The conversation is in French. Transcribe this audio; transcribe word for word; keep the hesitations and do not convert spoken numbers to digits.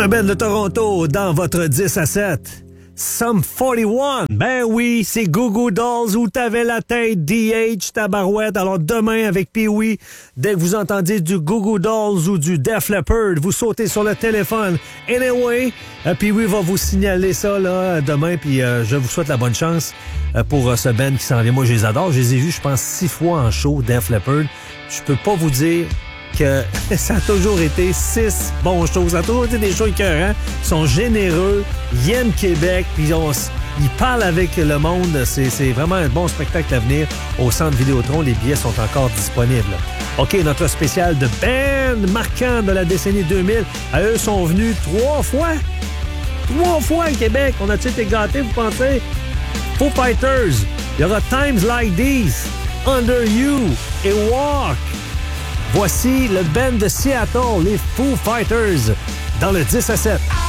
Un band de Toronto dans votre dix à sept. Sum quarante et un. Ben oui, c'est Goo Goo Dolls où t'avais la tête D H, tabarouette. Alors demain avec Pee-wee, dès que vous entendez du Goo Goo Dolls ou du Def Leppard, vous sautez sur le téléphone. Anyway, euh, Pee-wee va vous signaler ça là demain, puis euh, je vous souhaite la bonne chance euh, pour euh, ce band qui s'en vient. Moi, je les adore. Je les ai vus, je pense, six fois en show, Def Leppard. Je peux pas vous dire que ça a toujours été six bons shows. Ça a toujours été des shows écœurants. Ils sont généreux, ils aiment Québec, puis on, ils parlent avec le monde. C'est, c'est vraiment un bon spectacle à venir au Centre Vidéotron. Les billets sont encore disponibles. OK, notre spécial de band marquant de la décennie deux mille. À eux sont venus trois fois. Trois fois à Québec. On a-tu été gâtés, vous pensez? Foo Fighters. Il y aura Times Like These, Under You et Walk. Voici le band de Seattle, les Foo Fighters, dans le dix à sept.